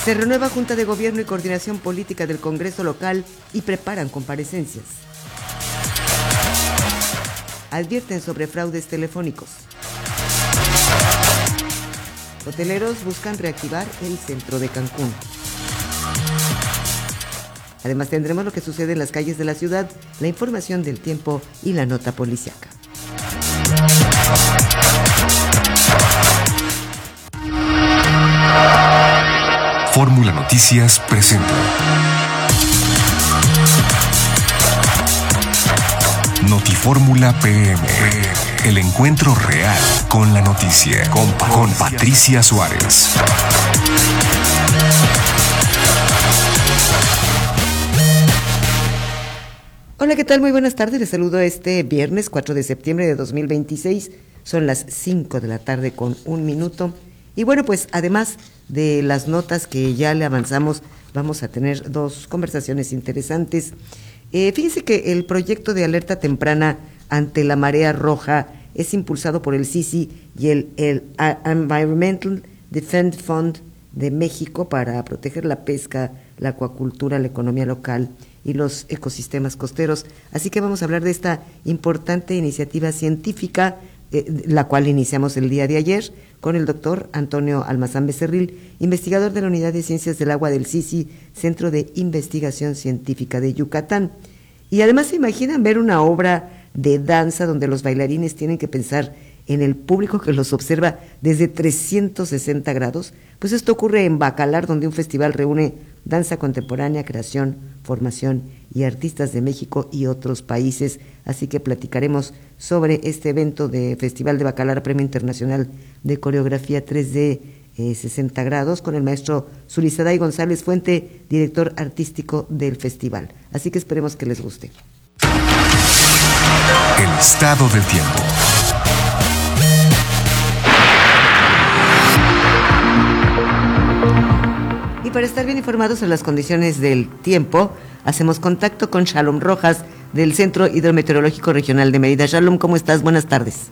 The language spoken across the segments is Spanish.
Se renueva Junta de Gobierno y Coordinación Política del Congreso local y preparan comparecencias. Advierten sobre fraudes telefónicos. Hoteleros buscan reactivar el centro de Cancún. Además tendremos lo que sucede en las calles de la ciudad, la información del tiempo y la nota policíaca. Fórmula Noticias presenta Notifórmula PM, el encuentro real con la noticia, con Patricia Suárez. Hola, ¿qué tal? Muy buenas tardes. Les saludo este viernes 4 de septiembre de 2026. Son las 5 de la tarde con 1 minuto. Y bueno, pues además de las notas que ya le avanzamos, vamos a tener dos conversaciones interesantes. Fíjense que el proyecto de alerta temprana ante la marea roja es impulsado por el CICI y el Environmental Defense Fund de México para proteger la pesca, la acuacultura, la economía local y los ecosistemas costeros. Así que vamos a hablar de esta importante iniciativa científica, la cual iniciamos el día de ayer con el doctor Antonio Almazán Becerril, investigador de la Unidad de Ciencias del Agua del CICI, Centro de Investigación Científica de Yucatán. Y además se imaginan ver una obra de danza donde los bailarines tienen que pensar en el público que los observa desde 360 grados. Pues esto ocurre en Bacalar, donde un festival reúne danza contemporánea, creación, formación y artistas de México y otros países. Así que platicaremos sobre este evento de Festival de Bacalar, Premio Internacional de Coreografía 3D 60 grados, con el maestro Zulizaday González Fuente, director artístico del festival. Así que esperemos que les guste. El estado del tiempo. Y para estar bien informados sobre las condiciones del tiempo, hacemos contacto con Shalom Rojas del Centro Hidrometeorológico Regional de Mérida. Shalom, ¿cómo estás? Buenas tardes.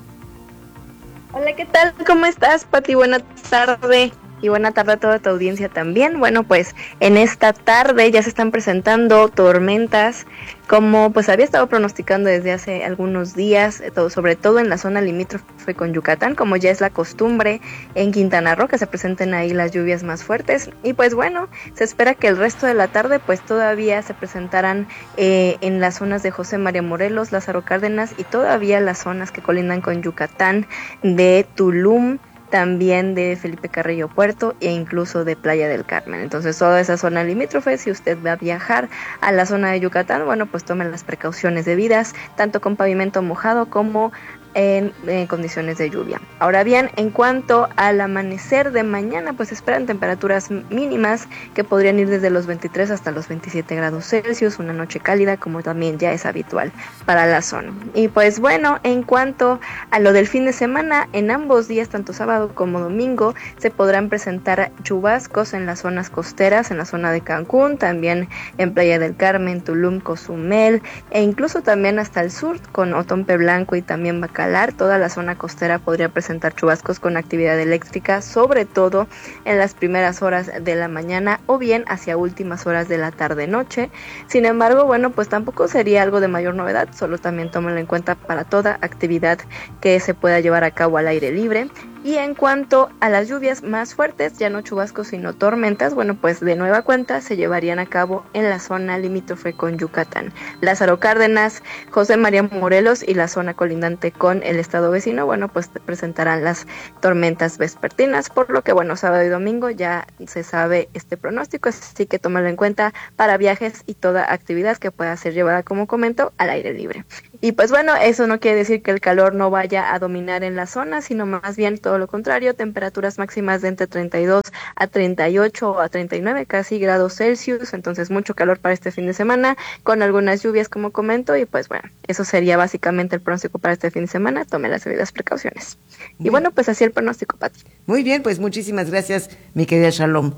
Hola, ¿qué tal? ¿Cómo estás, Pati? Buena tarde. Y buena tarde a toda tu audiencia también. Bueno, pues en esta tarde ya se están presentando tormentas, como pues había estado pronosticando desde hace algunos días, sobre todo en la zona limítrofe con Yucatán, como ya es la costumbre en Quintana Roo, que se presenten ahí las lluvias más fuertes. Y pues bueno, se espera que el resto de la tarde pues todavía se presentarán en las zonas de José María Morelos, Lázaro Cárdenas y todavía las zonas que colindan con Yucatán, de Tulum, también de Felipe Carrillo Puerto e incluso de Playa del Carmen. Entonces toda esa zona limítrofe, si usted va a viajar a la zona de Yucatán, bueno, pues tomen las precauciones debidas, tanto con pavimento mojado como en condiciones de lluvia. Ahora bien, en cuanto al amanecer de mañana, pues esperan temperaturas mínimas que podrían ir desde los 23 hasta los 27 grados Celsius, una noche cálida como también ya es habitual para la zona. Y pues bueno, en cuanto a lo del fin de semana, en ambos días, tanto sábado como domingo, se podrán presentar chubascos en las zonas costeras, en la zona de Cancún, también en Playa del Carmen, Tulum, Cozumel e incluso también hasta el sur con Otompe Blanco y también Bacalar. Toda la zona costera podría presentar chubascos con actividad eléctrica, sobre todo en las primeras horas de la mañana o bien hacia últimas horas de la tarde-noche. Sin embargo, bueno, pues tampoco sería algo de mayor novedad, solo también tómenlo en cuenta para toda actividad que se pueda llevar a cabo al aire libre. Y en cuanto a las lluvias más fuertes, ya no chubascos sino tormentas, bueno, pues de nueva cuenta se llevarían a cabo en la zona limítrofe con Yucatán. Lázaro Cárdenas, José María Morelos y la zona colindante con el estado vecino, bueno, pues presentarán las tormentas vespertinas, por lo que bueno, sábado y domingo ya se sabe este pronóstico, así que tómalo en cuenta para viajes y toda actividad que pueda ser llevada, como comento, al aire libre. Y pues bueno, eso no quiere decir que el calor no vaya a dominar en la zona, sino más bien todo lo contrario, temperaturas máximas de entre 32 a 38 o a 39 casi grados Celsius, entonces mucho calor para este fin de semana, con algunas lluvias como comento, y pues bueno, eso sería básicamente el pronóstico para este fin de semana, tome las debidas precauciones. Y bueno, pues así el pronóstico, Pati. Muy bien, pues muchísimas gracias, mi querida Shalom.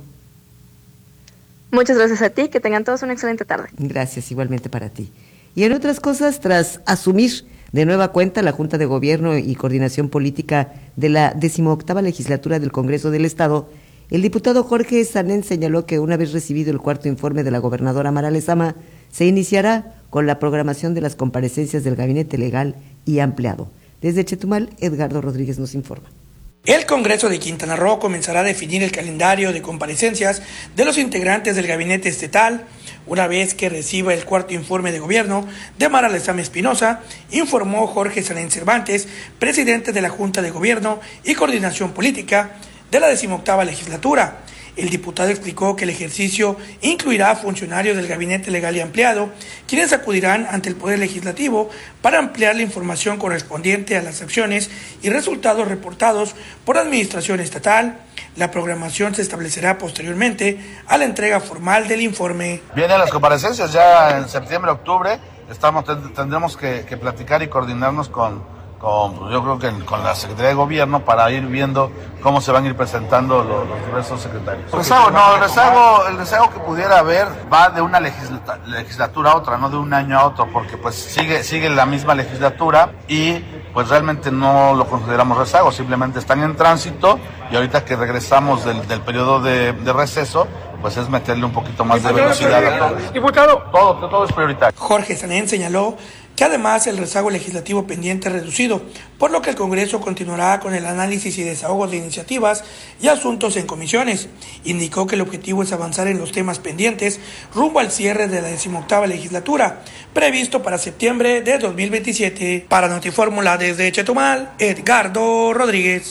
Muchas gracias a ti, que tengan todos una excelente tarde. Gracias, igualmente para ti. Y en otras cosas, tras asumir de nueva cuenta la Junta de Gobierno y Coordinación Política de la 18ª Legislatura del Congreso del Estado, El diputado Jorge Sanén señaló que una vez recibido el cuarto informe de la gobernadora Mara Lezama, se iniciará con la programación de las comparecencias del gabinete legal y ampliado. Desde Chetumal, Edgardo Rodríguez nos informa. El Congreso de Quintana Roo comenzará a definir el calendario de comparecencias de los integrantes del gabinete estatal una vez que reciba el cuarto informe de gobierno de Mara Lezama Espinosa, informó Jorge Sanén Cervantes, presidente de la Junta de Gobierno y Coordinación Política de la 18ª legislatura. El diputado explicó que el ejercicio incluirá a funcionarios del Gabinete Legal y Ampliado, quienes acudirán ante el Poder Legislativo para ampliar la información correspondiente a las acciones y resultados reportados por la Administración Estatal. La programación se establecerá posteriormente a la entrega formal del informe. Vienen las comparecencias ya en septiembre, octubre. Tendremos que platicar y coordinarnos yo creo que con la Secretaría de Gobierno para ir viendo cómo se van a ir presentando los diversos secretarios. El rezago que pudiera haber va de una legislatura a otra, no de un año a otro, porque pues sigue la misma legislatura y pues realmente no lo consideramos rezago, simplemente están en tránsito y ahorita que regresamos del periodo de receso, pues es meterle un poquito más de velocidad a todo. Diputado, todo es prioritario. Jorge Sanén señaló que además el rezago legislativo pendiente es reducido, por lo que el Congreso continuará con el análisis y desahogo de iniciativas y asuntos en comisiones. Indicó que el objetivo es avanzar en los temas pendientes rumbo al cierre de la 18ª legislatura, previsto para septiembre de 2027. Para Notifórmula desde Chetumal, Edgardo Rodríguez.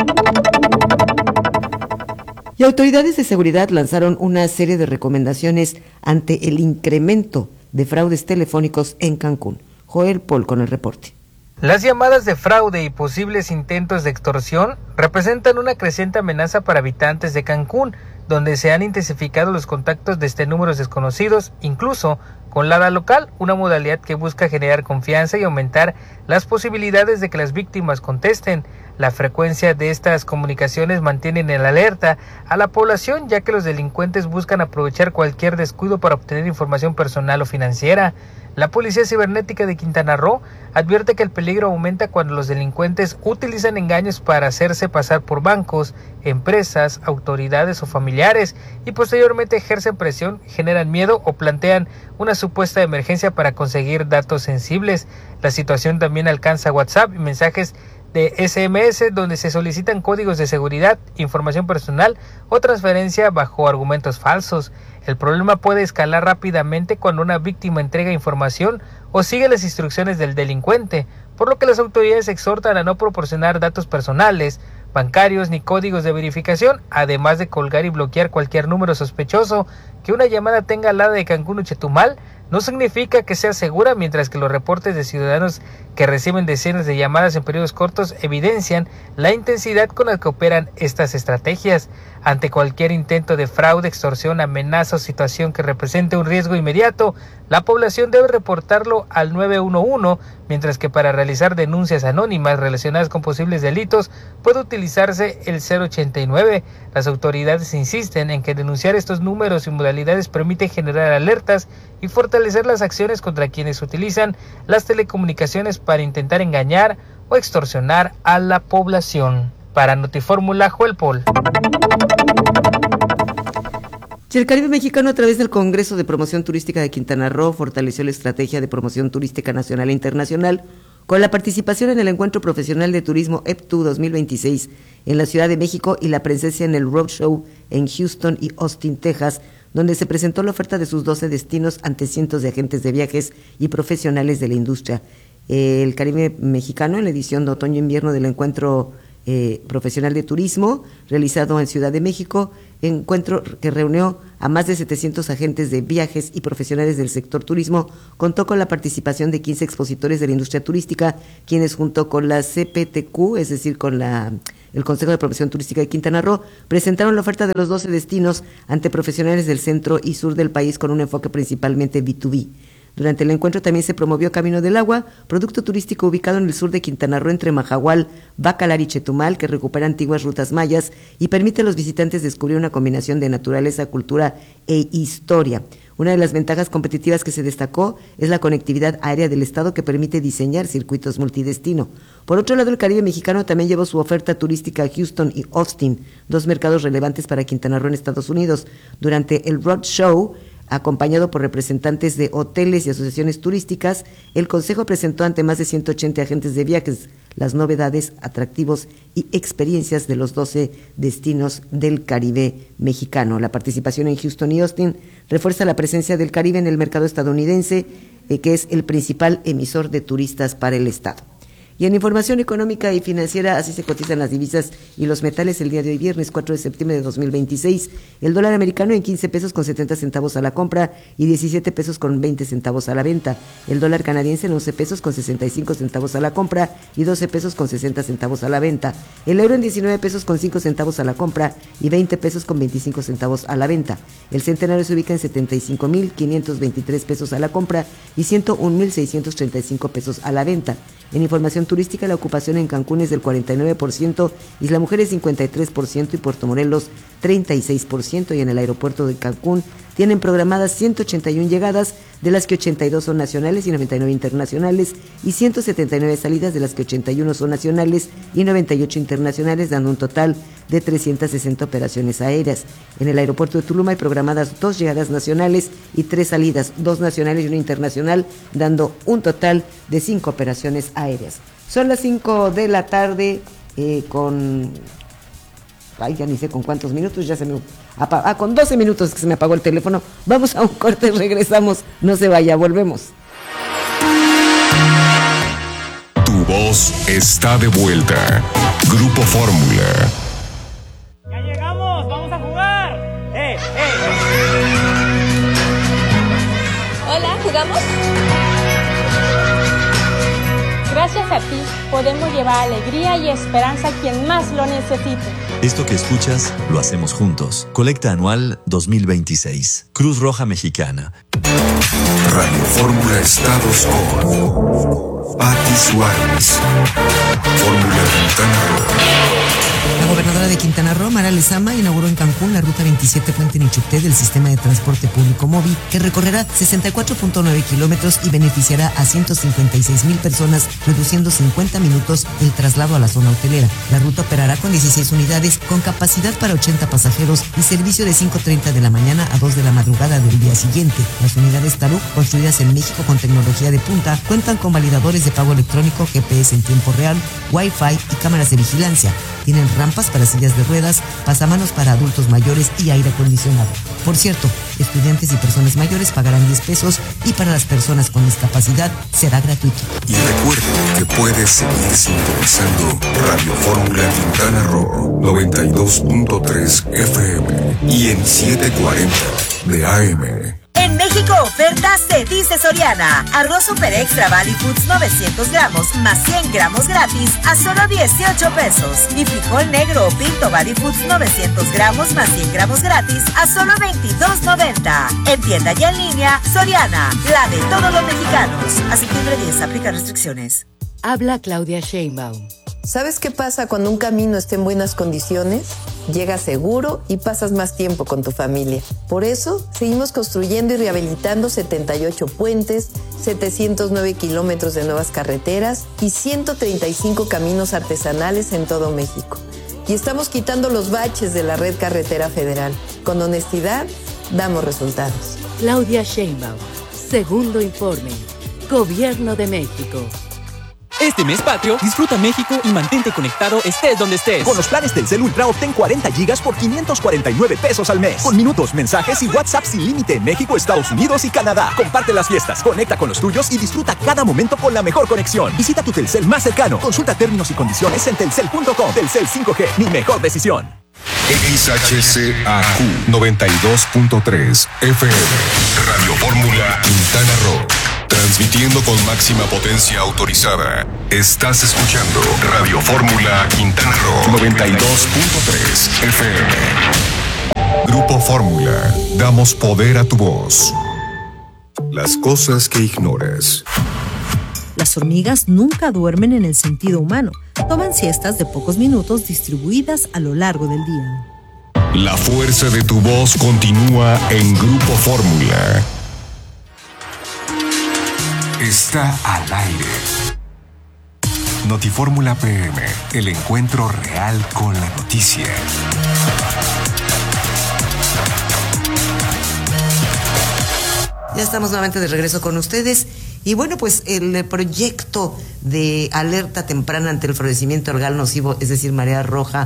Y autoridades de seguridad lanzaron una serie de recomendaciones ante el incremento de fraudes telefónicos en Cancún. Joel Paul con el reporte. Las llamadas de fraude y posibles intentos de extorsión representan una creciente amenaza para habitantes de Cancún, donde se han intensificado los contactos desde números desconocidos, incluso con la local, una modalidad que busca generar confianza y aumentar las posibilidades de que las víctimas contesten. La frecuencia de estas comunicaciones mantienen en alerta a la población, ya que los delincuentes buscan aprovechar cualquier descuido para obtener información personal o financiera. La Policía Cibernética de Quintana Roo advierte que el peligro aumenta cuando los delincuentes utilizan engaños para hacerse pasar por bancos, empresas, autoridades o familiares y posteriormente ejercen presión, generan miedo o plantean una supuesta emergencia para conseguir datos sensibles. La situación también alcanza WhatsApp y mensajes de SMS donde se solicitan códigos de seguridad, información personal o transferencia bajo argumentos falsos. El problema puede escalar rápidamente cuando una víctima entrega información o sigue las instrucciones del delincuente, por lo que las autoridades exhortan a no proporcionar datos personales, bancarios ni códigos de verificación, además de colgar y bloquear cualquier número sospechoso. Que una llamada tenga al lado de Cancún o Chetumal no significa que sea segura, mientras que los reportes de ciudadanos que reciben decenas de llamadas en periodos cortos evidencian la intensidad con la que operan estas estrategias. Ante cualquier intento de fraude, extorsión, amenaza o situación que represente un riesgo inmediato, la población debe reportarlo al 911, mientras que para realizar denuncias anónimas relacionadas con posibles delitos puede utilizarse el 089. Las autoridades insisten en que denunciar estos números y modalidades permite generar alertas y fortalecer las acciones contra quienes utilizan las telecomunicaciones para intentar engañar o extorsionar a la población. Para Notifórmula, Joel Paul. Y el Caribe mexicano, a través del Congreso de Promoción Turística de Quintana Roo, fortaleció la estrategia de promoción turística nacional e internacional con la participación en el Encuentro Profesional de Turismo EPTU 2026 en la Ciudad de México y la presencia en el Roadshow en Houston y Austin, Texas, donde se presentó la oferta de sus 12 destinos ante cientos de agentes de viajes y profesionales de la industria. El Caribe mexicano, en la edición de otoño-invierno del Encuentro Profesional de Turismo, realizado en Ciudad de México, encuentro que reunió a más de 700 agentes de viajes y profesionales del sector turismo, contó con la participación de 15 expositores de la industria turística, quienes junto con la CPTQ, es decir, con el Consejo de Promoción Turística de Quintana Roo, presentaron la oferta de los 12 destinos ante profesionales del centro y sur del país con un enfoque principalmente B2B. Durante el encuentro también se promovió Camino del Agua, producto turístico ubicado en el sur de Quintana Roo entre Majahual, Bacalar y Chetumal, que recupera antiguas rutas mayas y permite a los visitantes descubrir una combinación de naturaleza, cultura e historia. Una de las ventajas competitivas que se destacó es la conectividad aérea del Estado que permite diseñar circuitos multidestino. Por otro lado, el Caribe mexicano también llevó su oferta turística a Houston y Austin, dos mercados relevantes para Quintana Roo en Estados Unidos. Durante el Roadshow, acompañado por representantes de hoteles y asociaciones turísticas, el Consejo presentó ante más de 180 agentes de viajes las novedades, atractivos y experiencias de los 12 destinos del Caribe mexicano. La participación en Houston y Austin refuerza la presencia del Caribe en el mercado estadounidense, que es el principal emisor de turistas para el Estado. Y en información económica y financiera, así se cotizan las divisas y los metales el día de hoy, viernes 4 de septiembre de 2026. El dólar americano en 15 pesos con 70 centavos a la compra y 17 pesos con 20 centavos a la venta. El dólar canadiense en 11 pesos con 65 centavos a la compra y 12 pesos con 60 centavos a la venta. El euro en 19 pesos con 5 centavos a la compra y 20 pesos con 25 centavos a la venta. El centenario se ubica en 75.523 pesos a la compra y 101.635 pesos a la venta. En información turística, la ocupación en Cancún es del 49%, Isla Mujeres 53% y Puerto Morelos 36%, y en el aeropuerto de Cancún tienen programadas 181 llegadas, de las que 82 son nacionales y 99 internacionales, y 179 salidas, de las que 81 son nacionales y 98 internacionales, dando un total de 360 operaciones aéreas. En el aeropuerto de Tulum hay programadas 2 llegadas nacionales y 3 salidas, 2 nacionales y 1 internacional, dando un total de 5 operaciones aéreas. Son las 5 de la tarde ya ni sé con cuántos minutos, ya se me con 12 minutos que se me apagó el teléfono. Vamos a un corte y regresamos. No se vaya, volvemos. Tu voz está de vuelta. Grupo Fórmula. ¡Ya llegamos! ¡Vamos a jugar! Hola, ¿jugamos? Gracias a ti podemos llevar alegría y esperanza a quien más lo necesite. Esto que escuchas lo hacemos juntos. Colecta anual 2026. Cruz Roja Mexicana. Radio Fórmula Estados con Pati Suárez. Fórmula Quintana Roo. La gobernadora de Quintana Roo, Mara Lezama, inauguró en Cancún la ruta 27 Puente Nichupté del sistema de transporte público móvil, que recorrerá 64.9 kilómetros y beneficiará a 156,000 personas, reduciendo 50 minutos el traslado a la zona hotelera. La ruta operará con 16 unidades, con capacidad para 80 pasajeros y servicio de 5:30 de la mañana a 2 de la madrugada del día siguiente. Las unidades Taruc, construidas en México con tecnología de punta, cuentan con validadores de pago electrónico, GPS en tiempo real, Wi-Fi y cámaras de vigilancia. Tienen rampas para sillas de ruedas, pasamanos para adultos mayores y aire acondicionado. Por cierto, estudiantes y personas mayores pagarán 10 pesos y para las personas con discapacidad será gratuito. Y recuerda que puedes seguir sintonizando Radio Fórmula Quintana Roo 92.3 FM y en 740 de AM. En México, oferta se dice Soriana. Arroz Super Extra Valley Foods 900 gramos más 100 gramos gratis a solo 18 pesos. Y frijol negro o pinto Valley Foods 900 gramos más 100 gramos gratis a solo 22.90. En tienda y en línea, Soriana, la de todos los mexicanos. A septiembre 10, aplica restricciones. Habla Claudia Sheinbaum. ¿Sabes qué pasa cuando un camino está en buenas condiciones? Llegas seguro y pasas más tiempo con tu familia. Por eso, seguimos construyendo y rehabilitando 78 puentes, 709 kilómetros de nuevas carreteras y 135 caminos artesanales en todo México. Y estamos quitando los baches de la red carretera federal. Con honestidad, damos resultados. Claudia Sheinbaum. Segundo informe. Gobierno de México. Este mes patrio, disfruta México y mantente conectado estés donde estés. Con los planes Telcel Ultra obtén 40 gigas por 549 pesos al mes. Con minutos, mensajes y WhatsApp sin límite en México, Estados Unidos y Canadá. Comparte las fiestas, conecta con los tuyos y disfruta cada momento con la mejor conexión. Visita tu Telcel más cercano. Consulta términos y condiciones en telcel.com. Telcel 5G, mi mejor decisión. XHCAQ 92.3 FM. Radio Fórmula Quintana Roo. Transmitiendo con máxima potencia autorizada. Estás escuchando Radio Fórmula Quintana Roo 92.3 FM. Grupo Fórmula. Damos poder a tu voz. Las cosas que ignoras. Las hormigas nunca duermen en el sentido humano. Toman siestas de pocos minutos distribuidas a lo largo del día. La fuerza de tu voz continúa en Grupo Fórmula. está al aire. Notifórmula PM, el encuentro real con la noticia. Ya estamos nuevamente de regreso con ustedes. Y bueno, pues el proyecto de alerta temprana ante el florecimiento algal nocivo, es decir, marea roja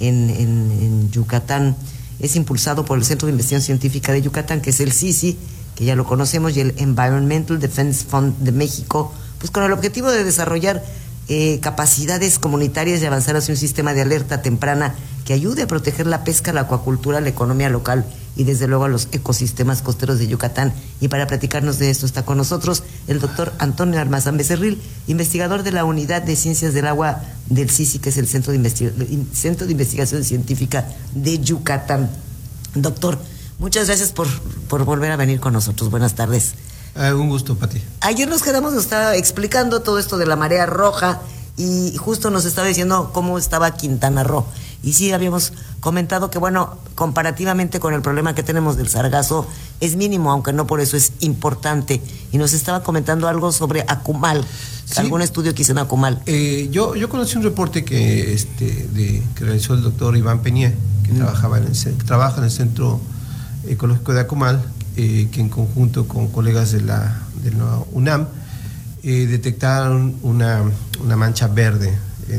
en Yucatán, es impulsado por el Centro de Investigación Científica de Yucatán, que es el CICI, que ya lo conocemos, y el Environmental Defense Fund de México, pues con el objetivo de desarrollar capacidades comunitarias y avanzar hacia un sistema de alerta temprana que ayude a proteger la pesca, la acuacultura, la economía local y desde luego a los ecosistemas costeros de Yucatán. Y para platicarnos de esto está con nosotros el doctor Antonio Almazán Becerril, investigador de la Unidad de Ciencias del Agua del CICI, que es el Centro de Investigación Científica de Yucatán. Doctor, muchas gracias por volver a venir con nosotros. Buenas tardes. Un gusto, Pati. Ayer nos quedamos, nos estaba explicando todo esto de la marea roja y justo nos estaba diciendo cómo estaba Quintana Roo. Y sí, habíamos comentado que, bueno, comparativamente con el problema que tenemos del sargazo, es mínimo, aunque no por eso es importante. Y nos estaba comentando algo sobre Akumal, ¿sí? Algún estudio que hizo en Akumal. Yo conocí un reporte que realizó el doctor Iván Peña, que trabaja en el Centro Ecológico de Akumal, que en conjunto con colegas de la UNAM detectaron una mancha verde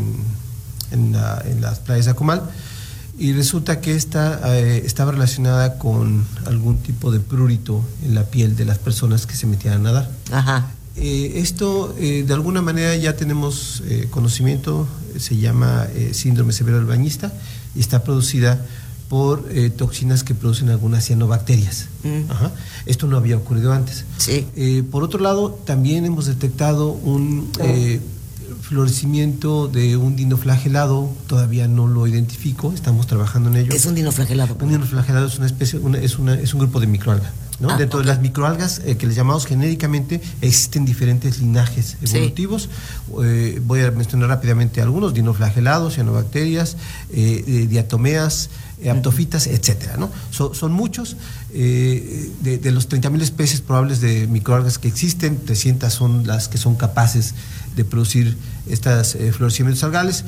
en las playas de Akumal, y resulta que estaba relacionada con algún tipo de prurito en la piel de las personas que se metían a nadar. Ajá. Esto de alguna manera ya tenemos conocimiento, se llama síndrome severo del bañista, y está producida por toxinas que producen algunas cianobacterias. Ajá. Esto no había ocurrido antes. Sí. Por otro lado, también hemos detectado un florecimiento de un dinoflagelado, todavía no lo identifico, estamos trabajando en ello. ¿Qué es un dinoflagelado? Un dinoflagelado es una especie, es un grupo de microalgas, ¿no? Dentro de las microalgas que les llamamos genéricamente, existen diferentes linajes evolutivos. Sí. Voy a mencionar rápidamente algunos: dinoflagelados, cianobacterias, diatomeas, aptofitas, etcétera, ¿no? Son muchos. De los 30.000 especies probables de microalgas que existen, 300 son las que son capaces de producir estos florecimientos algales,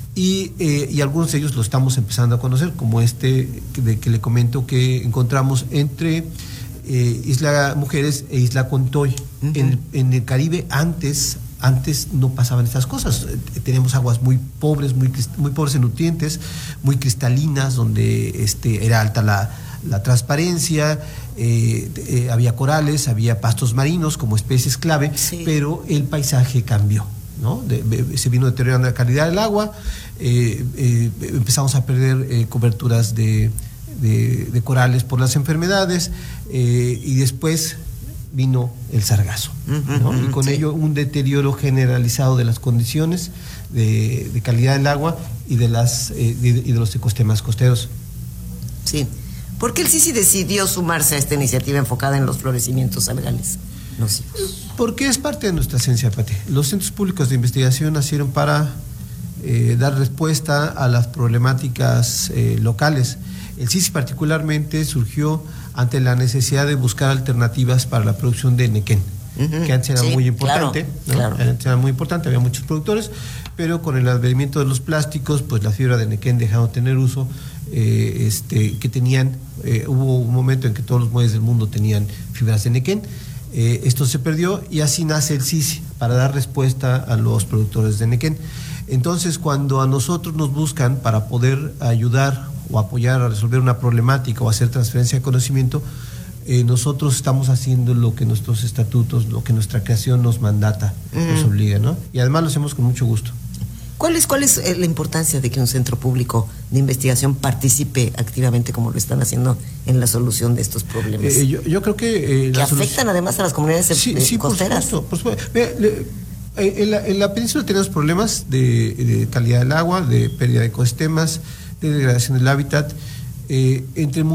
y algunos de ellos lo estamos empezando a conocer, como que le comento, que encontramos entre Isla Mujeres e Isla Contoy. En el Caribe antes no pasaban estas cosas. Teníamos aguas muy pobres, muy pobres en nutrientes, muy cristalinas, donde era alta la transparencia, había corales, había pastos marinos como especies clave, sí. Pero el paisaje cambió, ¿no? Se vino deteriorando la calidad del agua, empezamos a perder coberturas de corales por las enfermedades, y después vino el sargazo, ¿no? Y con ello un deterioro generalizado de las condiciones de calidad del agua y de los ecosistemas costeros. Sí. ¿Por qué el CICI decidió sumarse a esta iniciativa enfocada en los florecimientos algales nocivos? Porque es parte de nuestra ciencia, Pati. Los centros públicos de investigación nacieron para dar respuesta a las problemáticas locales. El CICI particularmente surgió ante la necesidad de buscar alternativas para la producción de nequén, que antes era muy importante, claro. Antes era muy importante, había muchos productores, pero con el advenimiento de los plásticos, pues la fibra de nequén dejó de tener uso, que tenían, hubo un momento en que todos los muelles del mundo tenían fibras de nequén. Esto se perdió y así nace el CICI, para dar respuesta a los productores de nequén. Entonces, cuando a nosotros nos buscan para poder ayudar o apoyar a resolver una problemática o hacer transferencia de conocimiento, nosotros estamos haciendo lo que nuestros estatutos, lo que nuestra creación nos mandata, nos obliga, ¿no? Y además lo hacemos con mucho gusto. ¿Cuál es la importancia de que un centro público de investigación participe activamente, como lo están haciendo, en la solución de estos problemas? Yo creo que afectan además a las comunidades costeras. Por supuesto. En la península tenemos problemas de calidad del agua, de pérdida de ecosistemas, de degradación del hábitat, entre